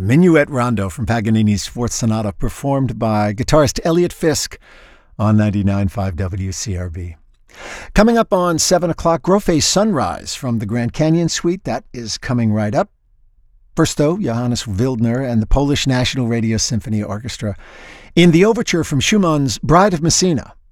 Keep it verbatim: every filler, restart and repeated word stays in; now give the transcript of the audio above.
Minuet Rondo from Paganini's Fourth Sonata, performed by guitarist Elliot Fisk on ninety-nine point five W C R B. Coming up on seven o'clock, Grofé Sunrise from the Grand Canyon Suite. That is coming right up. First, though, Johannes Wildner and the Polish National Radio Symphony Orchestra in the overture from Schumann's Bride of Messina,